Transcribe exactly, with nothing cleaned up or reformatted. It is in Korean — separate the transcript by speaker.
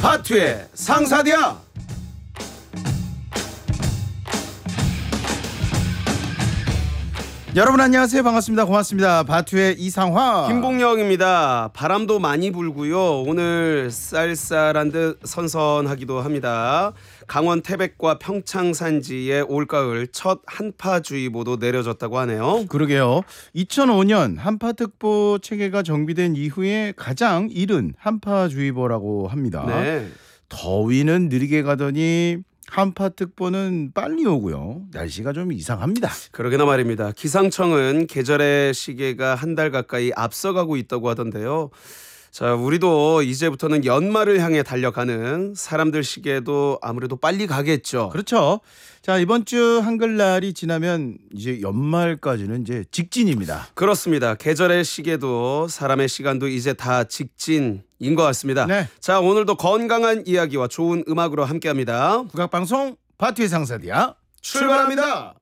Speaker 1: 바투의 상사디아.
Speaker 2: 여러분 안녕하세요. 반갑습니다. 고맙습니다. 바투의 이상화
Speaker 1: 김봉영입니다. 바람도 많이 불고요. 오늘 쌀쌀한 듯 선선하기도 합니다. 강원 태백과 평창 산지에 올가을 첫 한파주의보도 내려졌다고 하네요.
Speaker 2: 그러게요. 이천오 년 한파특보 체계가 정비된 이후에 가장 이른 한파주의보라고 합니다.
Speaker 1: 네.
Speaker 2: 더위는 느리게 가더니 한파특보는 빨리 오고요. 날씨가 좀 이상합니다.
Speaker 1: 그러게나 말입니다. 기상청은 계절의 시계가 한 달 가까이 앞서가고 있다고 하던데요. 자, 우리도 이제부터는 연말을 향해 달려가는 사람들 시계도 아무래도 빨리 가겠죠.
Speaker 2: 그렇죠. 자, 이번 주 한글날이 지나면 이제 연말까지는 이제 직진입니다.
Speaker 1: 그렇습니다. 계절의 시계도 사람의 시간도 이제 다 직진인 것 같습니다.
Speaker 2: 네.
Speaker 1: 자, 오늘도 건강한 이야기와 좋은 음악으로 함께합니다.
Speaker 2: 국악방송 바투의 상사디아
Speaker 1: 출발합니다.